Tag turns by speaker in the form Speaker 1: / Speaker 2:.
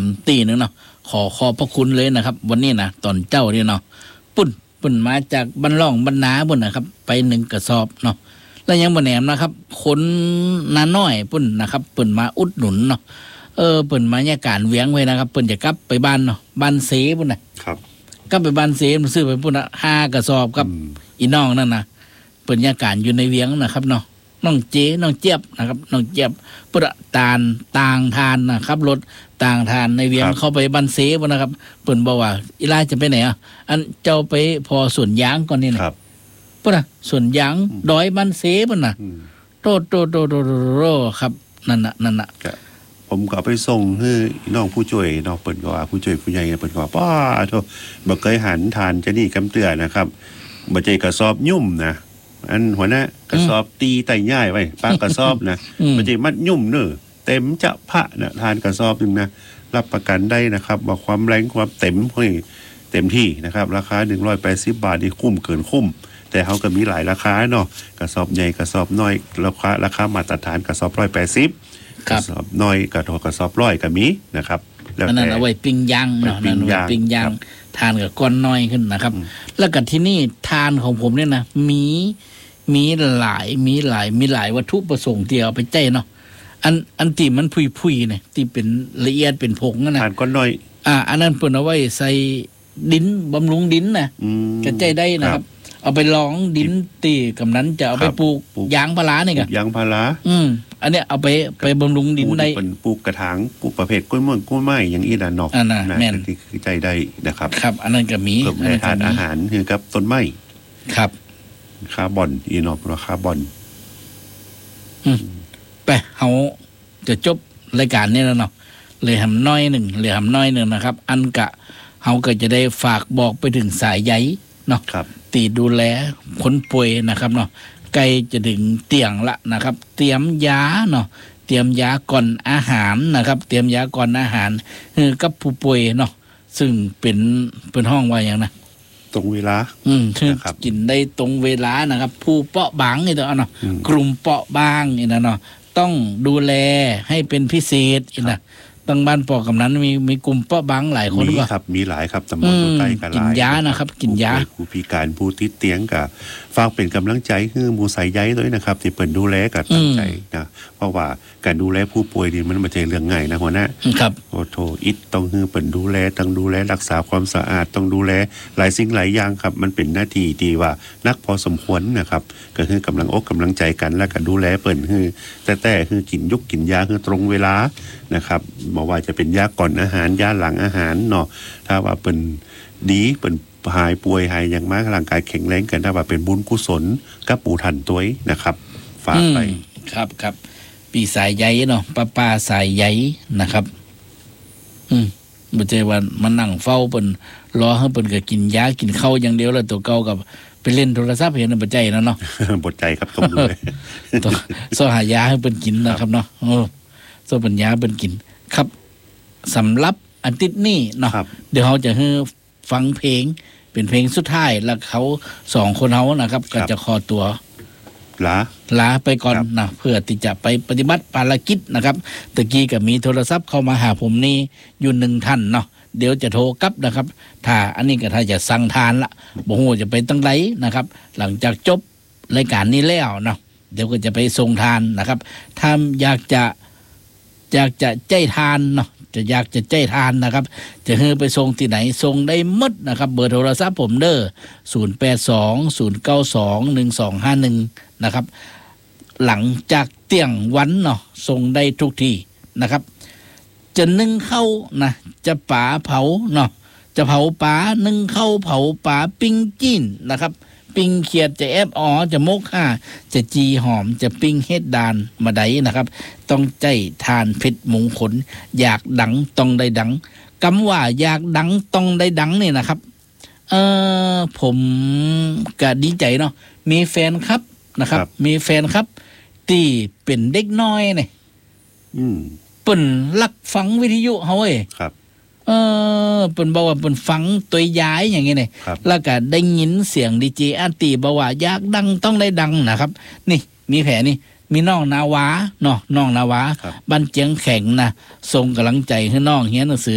Speaker 1: ตีนึงเนาะขอพระคุณเลยนะครับวันนี้นะตอนเจ้าเนี่ยเนาะปุ่นมาจากบ้านร่องบ้านนาปุ่นนะครับไป1 กระสอบเนาะแล้วยังบ่แหนมนะครับคนนาน้อยปุ่นนะครับปุ่นมาอุดหนุนเนาะปุ่นมาเนี่ยการเวียงไว้นะครับปุ่นจะกลับไปบ้านเนาะบ้านเสปุ่นนะครับกลับไปบ้านเสมันซื้อไปปุ่นละ5 กระสอบกับอีน้องนั่นนะปุ่นเนี่ยการอยู่ในเวียงนะครับเนาะน้องเจี๊ยบนะครับน้องเจี๊ยบปุ่นต่างทานนะครับรถต่างทานในเวียงเข้าไปบ้านเสปุ่นนะครับปุ่นบอกว่าอีลาจะไปไหนอ่ะอันเจ้าไปพอสวนยางก่อนนี่นะปุ่นน่ะสวนยางดอยบ้านเสปุ่นน่ะโตครับนั่นน่ะ
Speaker 2: ผมก็ไปส่งให้น้องผู้ช่วยน้องเปิ่นก็ว่าผู้ช่วยผู้ใหญ่เปิ่นก็ว่าป้าโธ่บ่เคยหันทานจะนี่กำเตือนะครับบ่ใจกระสอบยุ่มนะอันหัวหน้ากระสอบตีไต่ย่ายไว้ปากกระสอบนะบ่ใจมัดยุ่มเน้อเต็มจะพระนะทานกระสอบนึงนะรับประกันได้นะครับว่าความแรงความเต็มให้เต็มที่นะครับราคา180 บาทนี่คุ้มเกินคุ้มแต่เขาก็มีหลายราคาเนาะกระสอบใหญ่กระสอบน้อยราคามาตรฐานกระสอบ180กระสอบน้อยกระสอบ100ก็มีนะครับ
Speaker 1: แล้วแต่เอาไว้ปิ้งย่างเนาะปิ้งย่างทานกับก้อนน้อยขึ้นนะครับแล้วก็ที่นี่ทานของผมเนี่ยนะมีหลายวัตถุประสงค์ที่เอาไปใจเนาะอันที่มันพุยๆเนี่ยที่เป็นละเอียดเป็นผงนั่นน่ะ
Speaker 2: ทานก้อนน้อย
Speaker 1: อันนั้นเพิ่นเอาไว้ใส่ดินบำรุงดินน่ะก็ใจได้นะครับเอาไปรองดินตีกำนั้นจะเอาไปปลูกยางพารานี่ก็
Speaker 2: ยางพารา
Speaker 1: อันเนี้ยเอาไปบำรุงดินได้
Speaker 2: เป็นปลูกกระถางปลูกประเภทกล้วยไม้อย่างอีนั่นเนาะ
Speaker 1: แม่น
Speaker 2: ที่คือใจได้นะครับ
Speaker 1: ครับอันนั้นก็มี
Speaker 2: เพิ่มทานอาหารคือกับต้นไม้
Speaker 1: ครับ
Speaker 2: คาร์บอนอีนอปคาร์บอน
Speaker 1: ไปเฮาจะจบรายการนี้แล้วเนาะเลยทำน้อยหนึ่งนะครับอันกะเฮาก็จะได้ฝากบอกไปถึงสายใยเนาะตีดูแลคนป่วยนะครับเนาะใกล้จะถึงเตียงละนะครับเตรียมยาเนาะเตรียมยาก่อนอาหารนะครับเตรียมยาก่อนอาหารกับผู้ป่วยเนาะซึ่งเป็นห้องว่าอย่างนะ
Speaker 2: ตรงเวลา
Speaker 1: กินได้ตรงเวลานะครับผู้เปราะบางนี่เนาะกลุ่มเปราะบางนี่นะเนาะต้องดูแลให้เป็นพิเศษนะตั้งบ้านปอกกำนั้นมีกลุ่มเปราะบางหลายคนก็
Speaker 2: ครับมีหลายครับตำบลใต้กันหลาย
Speaker 1: กินยานะครับกินยา
Speaker 2: ผู้พิการผู้ติดเตียงกับฝากเป็นกำลังใจให้หมู่สายใยด้วยนะครับที่เปิ่นดูแลกับตั้งใจนะเพราะว่าการดูแลผู้ป่วยนี่มันไม่ใช่เรื่องง่ายนะหัวหน้า
Speaker 1: ครับ
Speaker 2: โอ้โธต้องให้เปิ่นดูแลต้องดูแลรักษาความสะอาดต้องดูแลหลายสิ่งหลายอย่างครับมันเป็นหน้าที่ที่ว่านักพอสมควรนะครับก็คือกำลังอกกำลังใจกันและก็ดูแลเปิ่นคือแต่คือกินยาคือตรงเวลานะครับบอกว่าจะเป็นยาก่อนอาหารยาหลังอาหารเนาะถ้าว่าเป็นดีเป็นหายป่วยหายอย่างมากร่างกายแข็งแรงกันถ้าว่าเป็นบุญกุศลกับปู่ทันตัวนะครับฝากไป
Speaker 1: ครับปีสายใยเนาะป้าสายใยนะครับบ่ใช่ว่ามันนั่งเฝ้าเปิ้นรอให้เปิ้นก็กินยากินข้าวอย่างเดียวแล้วตัวเก่ากับไปเล่นโทรศัพท์เห็นบ่ใจนะเนาะ
Speaker 2: บ่ใจครับต้องดูเลย
Speaker 1: ต้องสหายาให้เปิ้นกินนะครับเนาะสปัญญาเปิ้นกินครับสำหรับอาทิตย์นี้เนาะเดี๋ยวเราจะให้ฟังเพลงเป็นเพลงสุดท้ายแล้วเขา2คนเฮานะครับก็จะขอตัวลาไปก่อนนะเพื่อที่จะไปปฏิบัติภารกิจนะครับตะกี้ก็มีโทรศัพท์เข้ามาหาผมนี่อยู่1ท่านเนาะเดี๋ยวจะโทรกลับนะครับถ้าอันนี้ก็ถ้าจะสั่งทานละบ่ฮู้จะไปตั้งไหนนะครับหลังจากจบรายการนี้แล้วเนาะเดี๋ยวก็จะไปส่งทานนะครับถ้าอยากจะใจทานเนาะอยากจะใจทานนะครับจะให้ไปส่งที่ไหนส่งได้หมดนะครับเบอร์โทรศัพท์ผมเด้อ0820921251นะครับหลังจากเที่ยงวันเนาะส่งได้ทุกที่นะครับจะนึ่งข้าวนะจะป่าเผาเนาะจะเผาป่านึ่งข้าวเผาป่าปิ้งจีนนะครับปิ้งเขียดจะแอบจะมกห่าจะจีหอมจะปิ้งเฮ็ดดานมาไดนะครับต้องใจทานเพชรมงคลอยากดังต้องได้ดังคำว่าอยากดังต้องได้ดังนี่นะครับผมก็ดีใจเนาะมีแฟนครับนะครับมีแฟนครับที่เป็นเด็กน้อยเนี่ยเปิ้นรักฟังวิทยุเฮา
Speaker 2: ครับ
Speaker 1: เปิ้นบอกว่าเปิ้นฟังตัวย้ายอย่างงี้นี่แล้วก็ได้ยินเสียงดีเจอาร์ตีบอกว่าอยากดังต้องได้ดังนะครับนี่มีแผลนี่มีน้องนาวาเนาะน้องนาวาบ้านเจียงแข็งนะส่งกำลังใจให้น้องเรียนหนังสือ